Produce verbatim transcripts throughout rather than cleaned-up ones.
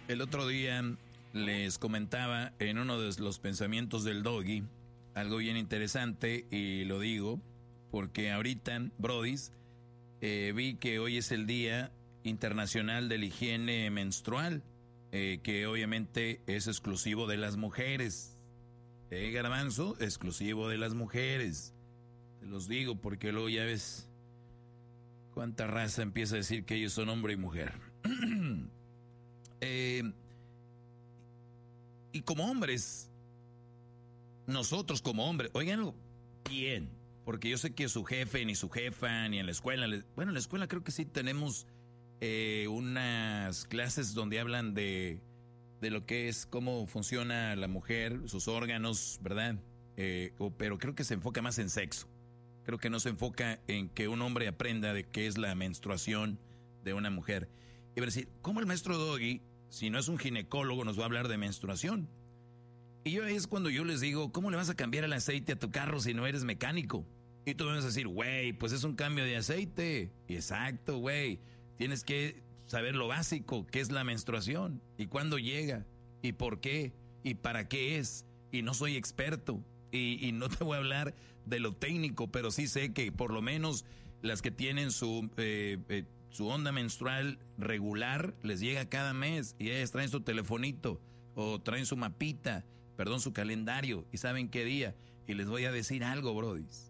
El otro día les comentaba en uno de los pensamientos del Doggy algo bien interesante y lo digo porque ahorita, brodis, eh, vi que hoy es el Día Internacional de la Higiene Menstrual, eh, que obviamente es exclusivo de las mujeres. Eh, Garbanzo, exclusivo de las mujeres. Te los digo porque luego ya ves cuánta raza empieza a decir que ellos son hombre y mujer. Eh, y como hombres, nosotros como hombres, óiganlo bien, porque yo sé que su jefe, ni su jefa, ni en la escuela, bueno, en la escuela creo que sí tenemos eh, unas clases donde hablan de, de lo que es, cómo funciona la mujer, sus órganos, ¿verdad? Eh, o, pero creo que se enfoca más en sexo. Creo que no se enfoca en que un hombre aprenda de qué es la menstruación de una mujer. Y va a decir, ¿cómo el maestro Doggy, si no es un ginecólogo, nos va a hablar de menstruación? Y yo es cuando yo les digo, ¿cómo le vas a cambiar el aceite a tu carro si no eres mecánico? Y tú me vas a decir, güey, pues es un cambio de aceite. Exacto, güey. Tienes que saber lo básico, qué es la menstruación, y cuándo llega, y por qué, y para qué es. Y no soy experto, y, y no te voy a hablar de lo técnico, pero sí sé que por lo menos las que tienen su... Eh, eh, su onda menstrual regular les llega cada mes y ellas traen su telefonito o traen su mapita, perdón, su calendario y saben qué día. Y les voy a decir algo, brodis.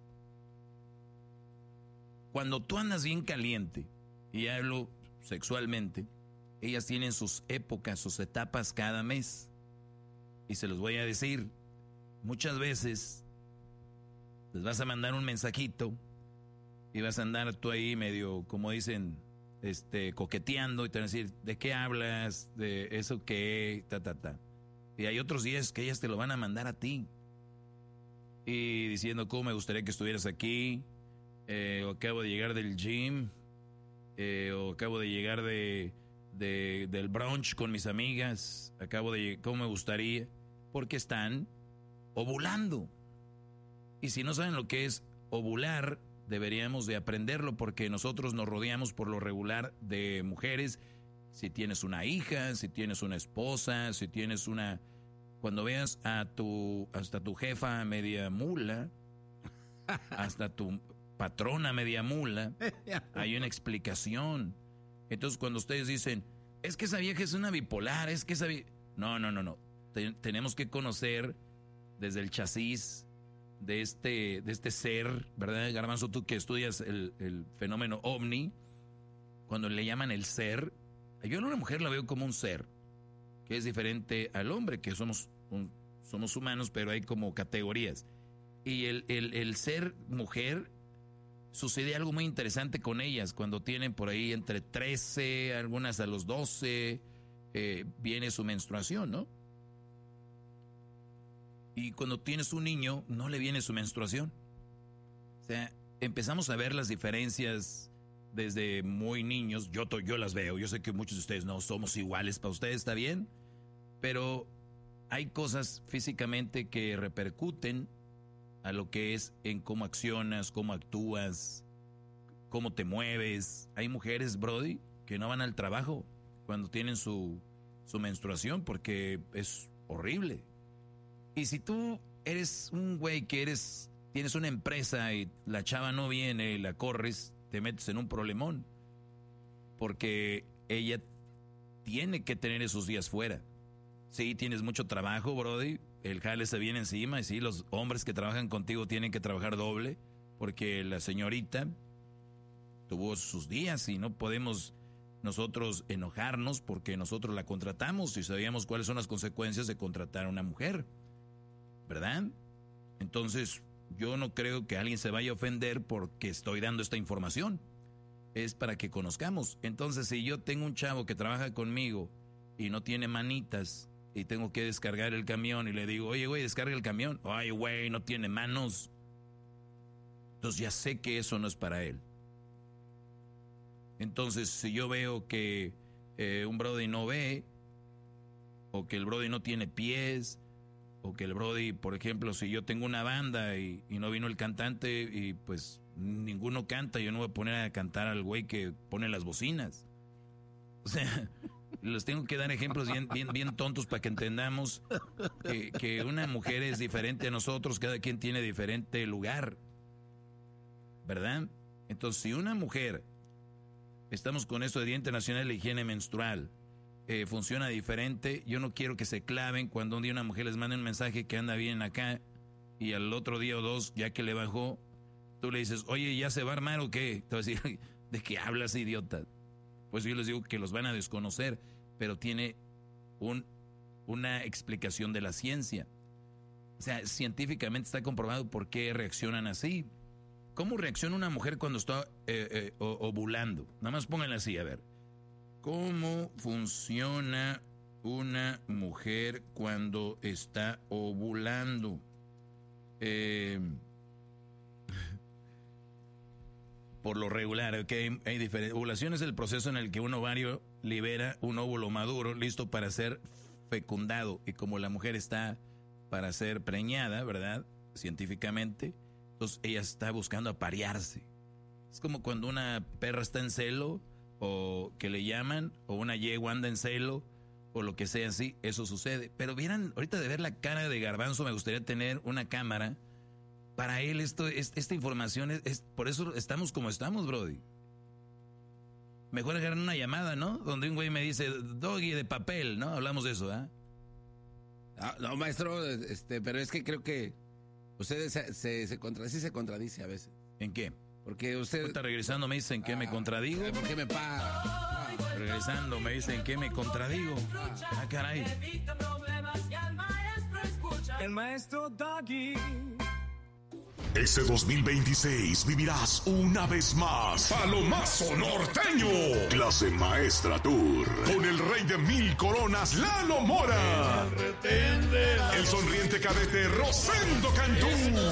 Cuando tú andas bien caliente, y hablo sexualmente, ellas tienen sus épocas, sus etapas cada mes. Y se los voy a decir, muchas veces les vas a mandar un mensajito y vas a andar tú ahí medio, como dicen, este, coqueteando y te van a decir, ¿de qué hablas? ¿De eso qué? Ta, ta, ta. Y hay otros días que ellas te lo van a mandar a ti. Y diciendo, ¿cómo me gustaría que estuvieras aquí? Eh, o acabo de llegar del gym. Eh, o acabo de llegar de, de, del brunch con mis amigas. Acabo de, ¿cómo me gustaría? Porque están ovulando. Y si no saben lo que es ovular, deberíamos de aprenderlo porque nosotros nos rodeamos por lo regular de mujeres. Si tienes una hija, si tienes una esposa, si tienes una... Cuando veas a tu, hasta tu jefa media mula, hasta tu patrona media mula, hay una explicación. Entonces cuando ustedes dicen, es que esa vieja es una bipolar, es que esa vieja... No, no, no, no. Ten, tenemos que conocer desde el chasis de este, de este ser, ¿verdad, Garbanzo? Tú que estudias el, el fenómeno ovni, cuando le llaman el ser, yo a una mujer la veo como un ser, que es diferente al hombre, que somos, un, somos humanos, pero hay como categorías. Y el, el, el ser mujer, sucede algo muy interesante con ellas, cuando tienen por ahí entre trece, algunas a los doce, eh, viene su menstruación, ¿no? Y cuando tienes un niño, no le viene su menstruación. O sea, empezamos a ver las diferencias desde muy niños. Yo, yo las veo. Yo sé que muchos de ustedes no somos iguales. Para ustedes está bien. Pero hay cosas físicamente que repercuten a lo que es en cómo accionas, cómo actúas, cómo te mueves. Hay mujeres, Brody, que no van al trabajo cuando tienen su, su menstruación porque es horrible. Y si tú eres un güey que eres, tienes una empresa y la chava no viene y la corres, te metes en un problemón. Porque ella tiene que tener esos días fuera. Sí, tienes mucho trabajo, brody, el jale se viene encima y sí, los hombres que trabajan contigo tienen que trabajar doble porque la señorita tuvo sus días y no podemos nosotros enojarnos porque nosotros la contratamos y sabíamos cuáles son las consecuencias de contratar a una mujer. ¿Verdad? Entonces, yo no creo que alguien se vaya a ofender porque estoy dando esta información. Es para que conozcamos. Entonces, si yo tengo un chavo que trabaja conmigo y no tiene manitas y tengo que descargar el camión y le digo, oye, güey, descarga el camión. Ay, güey, no tiene manos. Entonces ya sé que eso no es para él. Entonces, si yo veo que eh, un brody no ve, o que el brody no tiene pies, o que el brody, por ejemplo, si yo tengo una banda y, y no vino el cantante y pues ninguno canta, yo no voy a poner a cantar al güey que pone las bocinas. O sea, Les tengo que dar ejemplos bien, bien, bien tontos para que entendamos que, que una mujer es diferente a nosotros, cada quien tiene diferente lugar, ¿verdad? Entonces, si una mujer, estamos con esto de Día Internacional de la Higiene Menstrual, eh, funciona diferente, yo no quiero que se claven cuando un día una mujer les mande un mensaje que anda bien acá y al otro día o dos, ya que le bajó, tú le dices, oye, ¿ya se va a armar o qué? Te vas a decir, ¿de qué hablas, idiota? Pues yo les digo que los van a desconocer, pero tiene un, una explicación de la ciencia. O sea, científicamente está comprobado por qué reaccionan así. ¿Cómo reacciona una mujer cuando está eh, eh, ovulando? Nada más pónganla así, a ver. ¿Cómo funciona una mujer cuando está ovulando? Eh, por lo regular, okay, hay diferentes. Ovulación es el proceso en el que un ovario libera un óvulo maduro listo para ser fecundado. Y como la mujer está para ser preñada, ¿verdad? Científicamente, entonces ella está buscando aparearse. Es como cuando una perra está en celo, o que le llaman, o una yegua anda en celo, o lo que sea así, eso sucede. Pero vieran, ahorita de ver la cara de Garbanzo, me gustaría tener una cámara. Para él esto, es, esta información, es, es por eso estamos como estamos, brody. Mejor agarrar una llamada, ¿no? Donde un güey me dice, doggy de papel, ¿no? Hablamos de eso, ¿ah? ¿eh? No, no, maestro, este, pero es que creo que usted se, se, se contradice, se contradice a veces. ¿En qué? Porque usted... Está regresando, me dicen que ah, me contradigo. ¿Por qué me paga? Ah, regresando, me dicen que me contradigo. Ah, ah caray. El maestro Doggy. Este dos mil veintiséis vivirás una vez más Palomazo Norteño, Clase Maestra Tour, con el rey de mil coronas, Lalo Mora, el sonriente cadete Rosendo Cantú,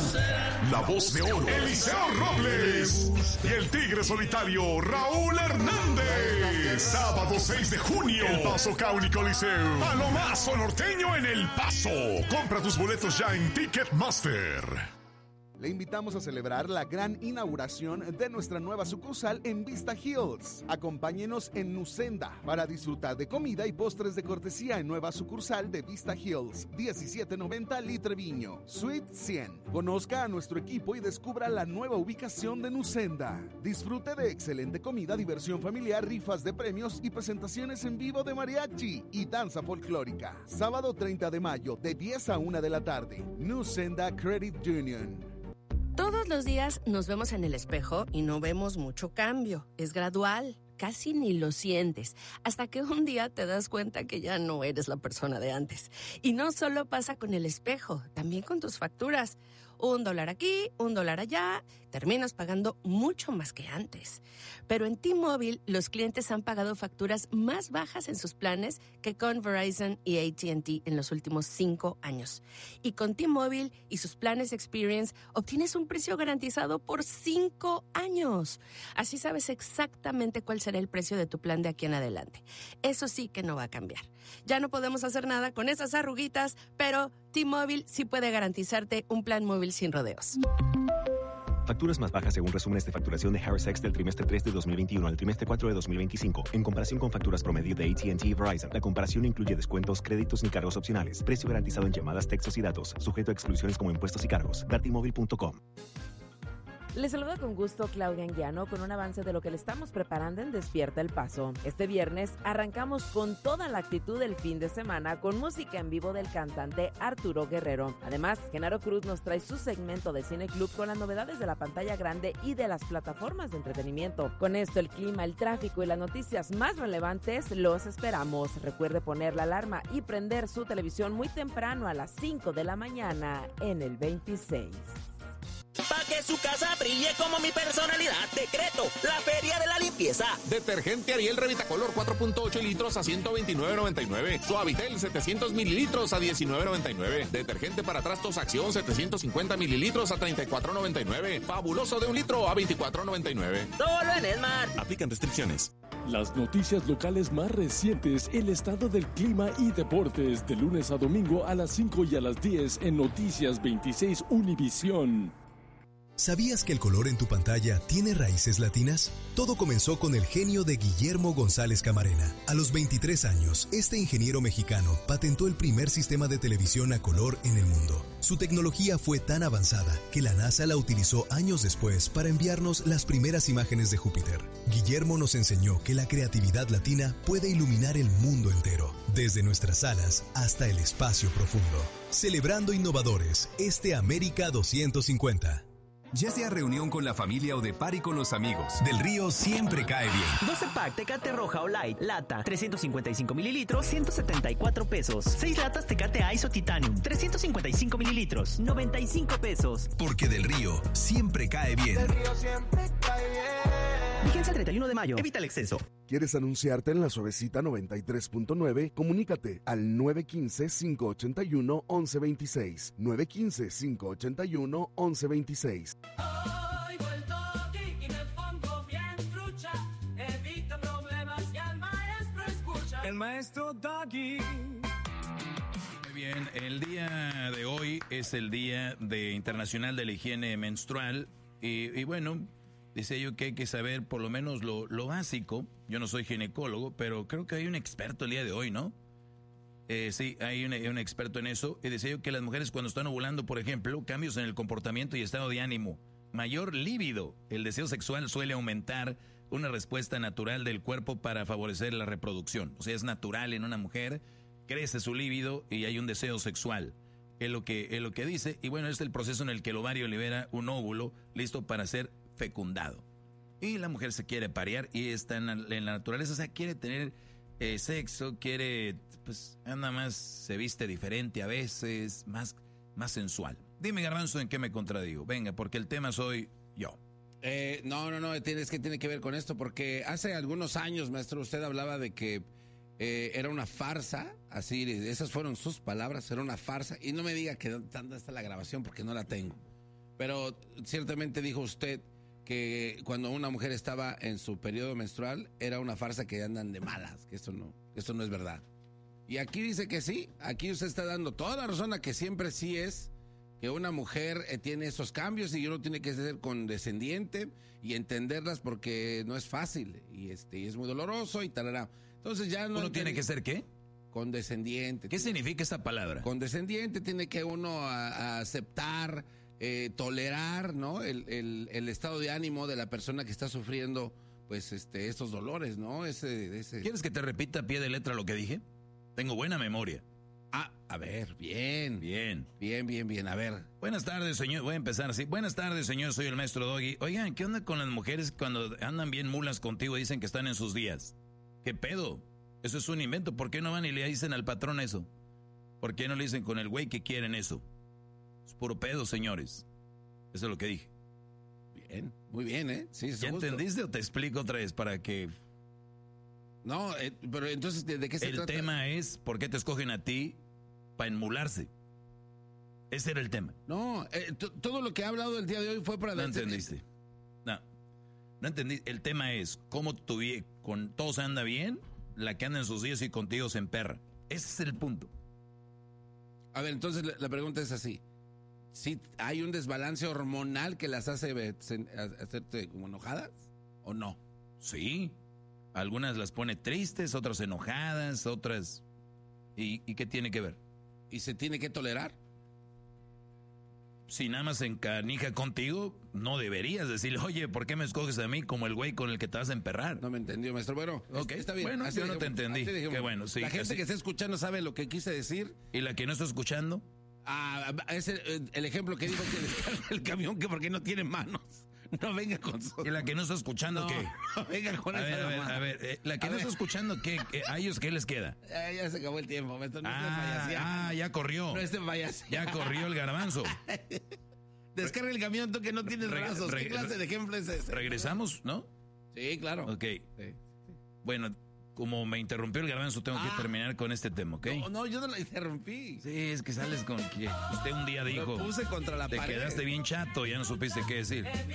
la voz de oro Eliseo Robles y el tigre solitario Raúl Hernández. Sábado seis de junio, El Paso County Coliseum. Palomazo Norteño en El Paso. Compra tus boletos ya en Ticketmaster. Le invitamos a celebrar la gran inauguración de nuestra nueva sucursal en Vista Hills. Acompáñenos en Nusenda para disfrutar de comida y postres de cortesía en nueva sucursal de Vista Hills, diecisiete noventa Litreviño, Suite cien. Conozca a nuestro equipo y descubra la nueva ubicación de Nusenda. Disfrute de excelente comida, diversión familiar, rifas de premios y presentaciones en vivo de mariachi y danza folclórica. Sábado treinta de mayo, de diez a una de la tarde. Nusenda Credit Union. Todos los días nos vemos en el espejo y no vemos mucho cambio. Es gradual, casi ni lo sientes, hasta que un día te das cuenta que ya no eres la persona de antes. Y no solo pasa con el espejo, también con tus facturas. Un dólar aquí, un dólar allá, terminas pagando mucho más que antes. Pero en T-Mobile, los clientes han pagado facturas más bajas en sus planes que con Verizon y A T and T en los últimos cinco años. Y con T-Mobile y sus planes Experience, obtienes un precio garantizado por cinco años. Así sabes exactamente cuál será el precio de tu plan de aquí en adelante. Eso sí que no va a cambiar. Ya no podemos hacer nada con esas arruguitas, pero T-Mobile sí puede garantizarte un plan móvil sin rodeos. Facturas más bajas según resúmenes de facturación de Harris X del trimestre tres de dos mil veintiuno al trimestre cuatro de dos mil veinticinco. En comparación con facturas promedio de A T and T y Verizon, la comparación no incluye descuentos, créditos ni cargos opcionales. Precio garantizado en llamadas, textos y datos. Sujeto a exclusiones como impuestos y cargos. Dartimóvil punto com. Les saluda con gusto Claudia Anguiano con un avance de lo que le estamos preparando en Despierta El Paso. Este viernes arrancamos con toda la actitud del fin de semana con música en vivo del cantante Arturo Guerrero. Además, Genaro Cruz nos trae su segmento de Cine Club con las novedades de la pantalla grande y de las plataformas de entretenimiento. Con esto, el clima, el tráfico y las noticias más relevantes los esperamos. Recuerde poner la alarma y prender su televisión muy temprano a las cinco de la mañana en el veintiséis. Pa' que su casa brille como mi personalidad, decreto la Feria de la Limpieza. Detergente Ariel Revitacolor cuatro punto ocho litros a ciento veintinueve noventa y nueve. Suavitel setecientos mililitros a diecinueve noventa y nueve. Detergente para trastos Acción setecientos cincuenta mililitros a treinta y cuatro noventa y nueve. Fabuloso de un litro a veinticuatro noventa y nueve. Solo en Esmar. Aplican restricciones. Las noticias locales más recientes, el estado del clima y deportes, de lunes a domingo a las cinco y a las diez en Noticias veintiséis Univisión. ¿Sabías que el color en tu pantalla tiene raíces latinas? Todo comenzó con el genio de Guillermo González Camarena. A los veintitrés años, este ingeniero mexicano patentó el primer sistema de televisión a color en el mundo. Su tecnología fue tan avanzada que la NASA la utilizó años después para enviarnos las primeras imágenes de Júpiter. Guillermo nos enseñó que la creatividad latina puede iluminar el mundo entero, desde nuestras salas hasta el espacio profundo. Celebrando innovadores, este América doscientos cincuenta. Ya sea reunión con la familia o de party con los amigos, Del Río siempre cae bien. doce pack Tecate Roja o Light, lata, trescientos cincuenta y cinco mililitros, ciento setenta y cuatro pesos. seis latas Tecate Ice o Titanium, trescientos cincuenta y cinco mililitros, noventa y cinco pesos. Porque Del Río siempre cae bien. Del Río siempre cae bien. Vigencia el treinta y uno de mayo. Evita el exceso. ¿Quieres anunciarte en la Suavecita noventa y tres punto nueve? Comunícate al nueve uno cinco, cinco ocho uno, once veintiséis. nueve uno cinco, cinco ocho uno, once veintiséis. Oigo el toque y me pongo bien trucha. Evita problemas y al maestro escucha. El maestro Doggy. Muy bien, el día de hoy es el Día de Internacional de la Higiene Menstrual. Y, y bueno, dice yo que hay que saber por lo menos lo, lo básico. Yo no soy ginecólogo, pero creo que hay un experto el día de hoy, ¿no? Eh, sí, hay un, un experto en eso. Y decía yo que las mujeres cuando están ovulando, por ejemplo, cambios en el comportamiento y estado de ánimo, mayor líbido, el deseo sexual suele aumentar, una respuesta natural del cuerpo para favorecer la reproducción. O sea, es natural en una mujer, crece su líbido y hay un deseo sexual. Es lo que, es lo que dice. Y bueno, es el proceso en el que el ovario libera un óvulo listo para ser fecundado. Y la mujer se quiere parear y está en la, en la naturaleza, o sea, quiere tener eh, sexo, quiere, pues, anda más, se viste diferente a veces, más, más sensual. Dime, Garbanzo, ¿en qué me contradigo? Venga, porque el tema soy yo. Eh, no, no, no, es que tiene que ver con esto, porque hace algunos años, maestro, usted hablaba de que eh, era una farsa, así, esas fueron sus palabras, era una farsa, y no me diga que dónde está la grabación porque no la tengo, pero ciertamente dijo usted que cuando una mujer estaba en su periodo menstrual era una farsa, que andan de malas, que esto no, esto no es verdad. Y aquí dice que sí, aquí usted está dando toda la razón a que siempre sí es que una mujer eh, tiene esos cambios y uno tiene que ser condescendiente y entenderlas porque no es fácil y este y es muy doloroso y tal. Entonces ya no. ¿Uno tiene que ser qué? Condescendiente. ¿Qué significa esa palabra? Condescendiente, tiene que uno a, a aceptar, eh, tolerar, ¿no? El, el, el estado de ánimo de la persona que está sufriendo, pues, este, estos dolores, ¿no? Ese, ese. ¿Quieres que te repita a pie de letra lo que dije? Tengo buena memoria. Ah, a ver, bien. Bien. Bien, bien, bien, a ver. Buenas tardes, señor. Voy a empezar así. Buenas tardes, señor. Soy el maestro Doggy. Oigan, ¿qué onda con las mujeres cuando andan bien mulas contigo y dicen que están en sus días? ¿Qué pedo? Eso es un invento. ¿Por qué no van y le dicen al patrón eso? ¿Por qué no le dicen con el güey que quieren eso? Es puro pedo, señores. Eso es lo que dije. Bien, muy bien, ¿eh? Sí, ¿Ya gusto. ¿Entendiste o te explico otra vez para que... No, eh, pero entonces, ¿de, de qué se el trata? El tema es, ¿por qué te escogen a ti para enmularse? Ese era el tema. No, eh, todo lo que ha hablado el día de hoy fue para... No entendiste. No, no entendí. El tema es, ¿cómo tu vie- con todo se anda bien? La que anda en sus días y contigo se emperra. Ese es el punto. A ver, entonces la, la pregunta es así. ¿Sí hay un desbalance hormonal que las hace eh, hacerte como enojadas o no? Sí. Algunas las pone tristes, otras enojadas, otras... ¿Y, ¿Y qué tiene que ver? ¿Y se tiene que tolerar? Si nada más se encanija contigo, no deberías decirle, oye, ¿por qué me escoges a mí como el güey con el que te vas a emperrar? No me entendió, maestro. Bueno, okay. Está bien. Bueno, así yo no te entendí. Qué bueno, sí. La gente así. que está escuchando sabe lo que quise decir. ¿Y la que no está escuchando? Ah, es el, el ejemplo que dijo que descarga el camión que porque no tiene manos. No venga con su... ¿Y la que no está escuchando no, qué? No venga con a esa ver, a ver, mamá. a ver, eh, la que a no ver. está escuchando, ¿qué, qué? ¿A ellos qué les queda? Eh, ya se acabó el tiempo, maestro. No ah, ah, ya corrió. No esté payaso. Ya corrió el garbanzo. Descarga el camión, tú que no tienes re, brazos. Re, ¿Qué clase re, de ejemplo es ese? Regresamos, ¿no? Sí, claro. Ok. Sí. Bueno, como me interrumpió el garbanzo, tengo ah, que terminar con este tema, ¿ok? No, no, yo no la interrumpí. Sí, es que sales con que usted un día dijo... Lo puse contra la te pared. Te quedaste bien chato, ya no supiste qué decir.